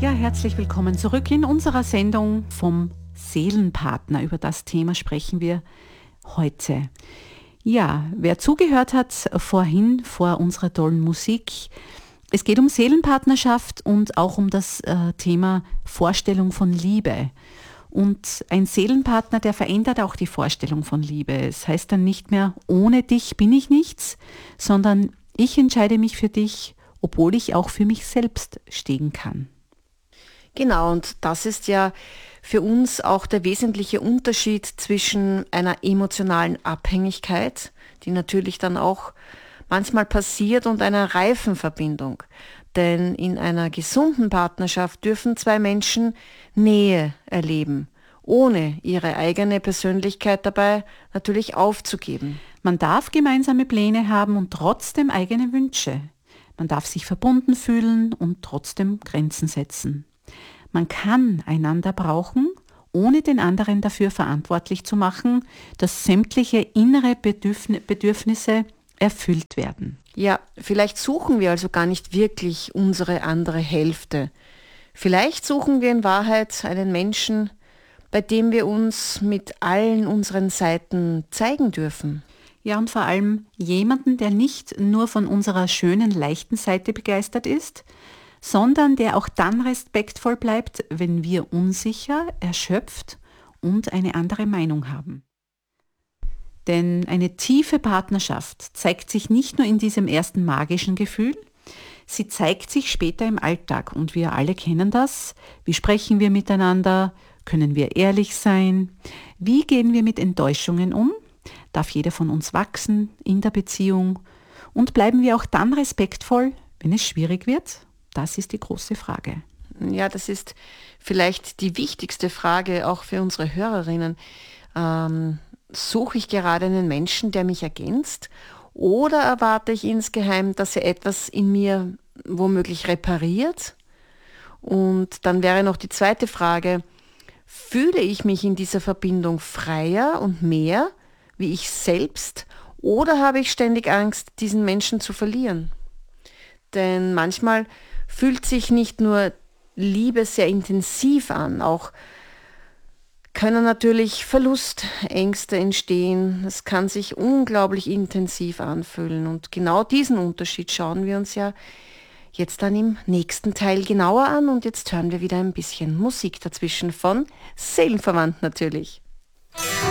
Ja, herzlich willkommen zurück in unserer Sendung vom Seelenpartner. Über das Thema sprechen wir heute. Ja, wer zugehört hat vorhin vor unserer tollen Musik, es geht um Seelenpartnerschaft und auch um das Thema Vorstellung von Liebe. Und ein Seelenpartner, der verändert auch die Vorstellung von Liebe. Es heißt dann nicht mehr, ohne dich bin ich nichts, sondern ich entscheide mich für dich, obwohl ich auch für mich selbst stehen kann. Genau, und das ist ja für uns auch der wesentliche Unterschied zwischen einer emotionalen Abhängigkeit, die natürlich dann auch manchmal passiert, und einer reifen Verbindung. Denn in einer gesunden Partnerschaft dürfen zwei Menschen Nähe erleben, ohne ihre eigene Persönlichkeit dabei natürlich aufzugeben. Man darf gemeinsame Pläne haben und trotzdem eigene Wünsche. Man darf sich verbunden fühlen und trotzdem Grenzen setzen. Man kann einander brauchen, ohne den anderen dafür verantwortlich zu machen, dass sämtliche innere Bedürfnisse erfüllt werden. Ja, vielleicht suchen wir also gar nicht wirklich unsere andere Hälfte. Vielleicht suchen wir in Wahrheit einen Menschen, bei dem wir uns mit allen unseren Seiten zeigen dürfen. Ja, und vor allem jemanden, der nicht nur von unserer schönen, leichten Seite begeistert ist, sondern der auch dann respektvoll bleibt, wenn wir unsicher, erschöpft und eine andere Meinung haben. Denn eine tiefe Partnerschaft zeigt sich nicht nur in diesem ersten magischen Gefühl, sie zeigt sich später im Alltag und wir alle kennen das. Wie sprechen wir miteinander? Können wir ehrlich sein? Wie gehen wir mit Enttäuschungen um? Darf jeder von uns wachsen in der Beziehung? Und bleiben wir auch dann respektvoll, wenn es schwierig wird? Das ist die große Frage. Ja, das ist vielleicht die wichtigste Frage auch für unsere Hörerinnen. Suche ich gerade einen Menschen, der mich ergänzt, oder erwarte ich insgeheim, dass er etwas in mir womöglich repariert? Und dann wäre noch die zweite Frage, fühle ich mich in dieser Verbindung freier und mehr wie ich selbst, oder habe ich ständig Angst, diesen Menschen zu verlieren? Denn manchmal fühlt sich nicht nur Liebe sehr intensiv an, auch können natürlich Verlustängste entstehen. Es kann sich unglaublich intensiv anfühlen. Und genau diesen Unterschied schauen wir uns ja jetzt dann im nächsten Teil genauer an. Und jetzt hören wir wieder ein bisschen Musik dazwischen von Seelenverwandt natürlich.